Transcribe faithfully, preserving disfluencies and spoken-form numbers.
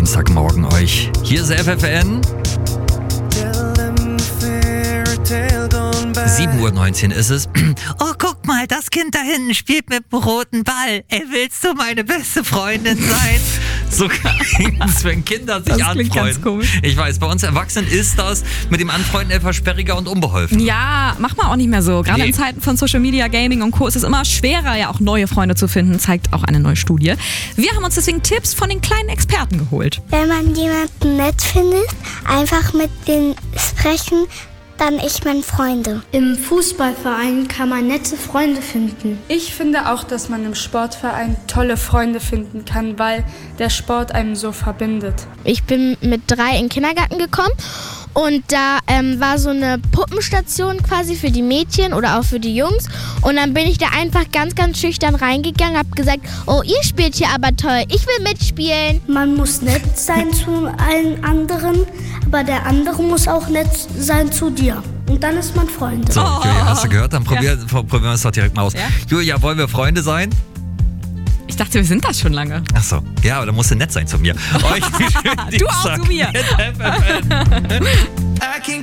Dienstagmorgen euch. Hier ist F F N. sieben Uhr neunzehn ist es. Oh, guck mal, das Kind da hinten spielt mit dem roten Ball. Ey, willst du meine beste Freundin sein? So klingt es, wenn Kinder sich das klingt anfreunden. Ganz komisch. Ich weiß, bei uns Erwachsenen ist das mit dem Anfreunden etwas sperriger und unbeholfen. Ja, mach mal auch nicht mehr so. Gerade Nee. in Zeiten von Social Media, Gaming und Co. ist es immer schwerer, ja auch neue Freunde zu finden, zeigt auch eine neue Studie. Wir haben uns deswegen Tipps von den kleinen Experten geholt. Wenn man jemanden nett findet, einfach mit denen sprechen, dann ist man Freunde. Im Fußballverein kann man nette Freunde finden. Ich finde auch, dass man im Sportverein tolle Freunde finden kann, weil der Sport einem so verbindet. Ich bin mit drei in den Kindergarten gekommen und da ähm, war so eine Puppenstation quasi für die Mädchen oder auch für die Jungs. Und dann bin ich da einfach ganz, ganz schüchtern reingegangen, hab gesagt, oh, ihr spielt hier aber toll, ich will mitspielen. Man muss nett sein zu allen anderen, aber der andere muss auch nett sein zu dir. Und dann ist man Freunde. So, Julia, hast du gehört? Dann probier, Ja. probieren wir es doch direkt mal aus. Ja? Julia, wollen wir Freunde sein? Ich dachte, wir sind das schon lange. Ach so, ja, aber dann musst du nett sein zu mir. Euch schönen Du auch Dienstag zu mir. mit F F N.